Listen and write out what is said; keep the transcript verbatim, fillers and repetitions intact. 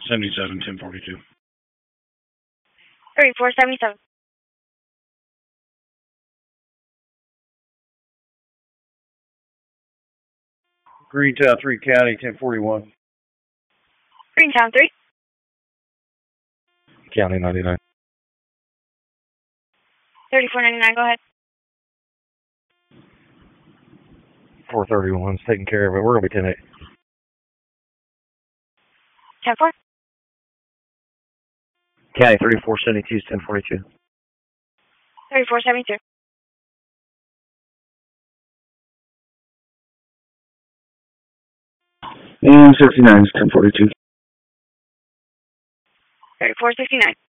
seventy-seven, ten forty-two. thirty-four seventy-seven. Greentown three County, ten forty-one. Greentown three. County ninety-nine. thirty-four ninety-nine, go ahead. four thirty-one's taking care of it. We're going to be ten eight. ten four. County thirty-four seventy-two, ten forty-two. thirty-four seventy-two. And sixty-nine, ten forty-two. thirty-four sixty-nine.